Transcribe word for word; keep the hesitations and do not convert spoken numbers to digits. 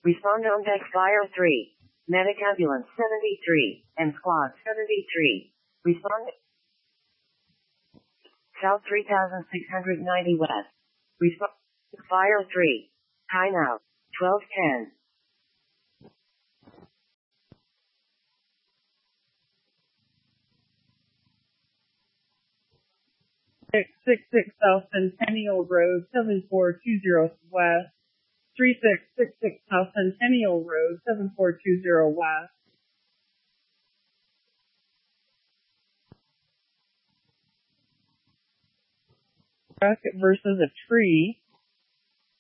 Respond on deck Fire three. Medic Ambulance seventy-three. And Squad seventy-three. Respond. South three thousand six hundred ninety West. Respond. Fire three. Time out. twelve ten. six six six South Centennial Road, seven four two zero West. three six six six South Centennial Road, seven four two zero West. Truck versus a tree.